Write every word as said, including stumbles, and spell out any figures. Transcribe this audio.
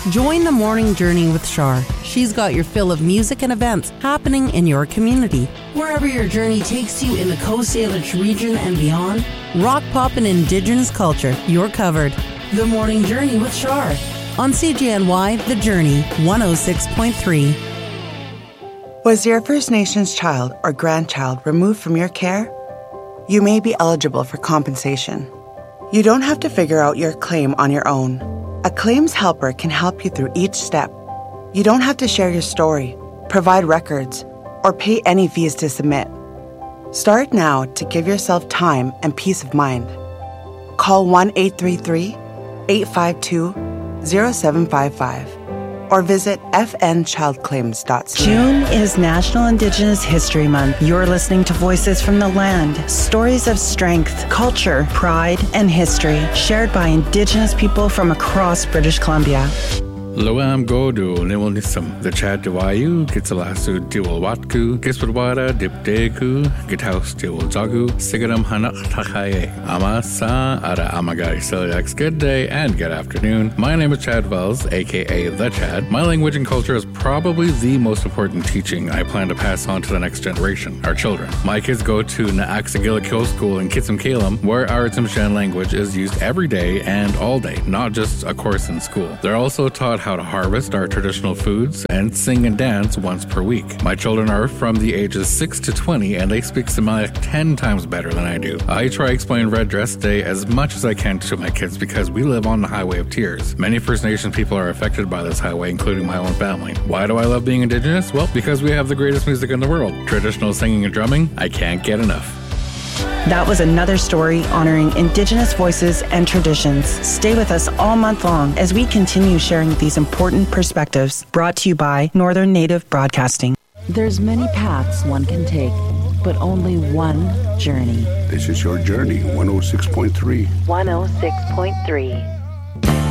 Join the morning journey with Shar. She's got your fill of music and events happening in your community. Wherever your journey takes you in the Coast Salish region and beyond, rock, pop, and Indigenous culture, you're covered. The Morning Journey with Shar on C G N Y, The Journey, one oh six point three. Was your First Nations child or grandchild removed from your care? You may be eligible for compensation. You don't have to figure out your claim on your own. A claims helper can help you through each step. You don't have to share your story, provide records, or pay any fees to submit. Start now to give yourself time and peace of mind. Call one eight three three, eight five two, zero seven five five or visit f n child claims dot c a. June is National Indigenous History Month. You're listening to Voices from the Land, stories of strength, culture, pride, and history shared by Indigenous people from across British Columbia. Loam Godu, Niwilnisum, the Chad Dewayu, Gitsalasu, Diwalwatku, Giswadwada, Dipdeku, Githouse, Diwalzagu, Sigadam Hanak Takaye, Amasa, Ara Amagari Celiax. Good day and good afternoon. My name is Chad Wells, aka The Chad. My language and culture is probably the most important teaching I plan to pass on to the next generation, our children. My kids go to Naaxagillikyo School in Kitsum Kalem, where our Tsimshian language is used every day and all day, not just a course in school. They're also taught how to harvest our traditional foods and sing and dance once per week. My children are from the ages six to twenty and they speak Semitic ten times better than I do. I try explaining Red Dress Day as much as I can to my kids because we live on the Highway of Tears. Many First Nation people are affected by this highway, including my own family. Why do I love being Indigenous? Well, because we have the greatest music in the world. Traditional singing and drumming, I can't get enough. That was another story honoring Indigenous voices and traditions. Stay with us all month long as we continue sharing these important perspectives. Brought to you by Northern Native Broadcasting. There's many paths one can take, but only one journey. This is your journey, one oh six point three. one oh six point three.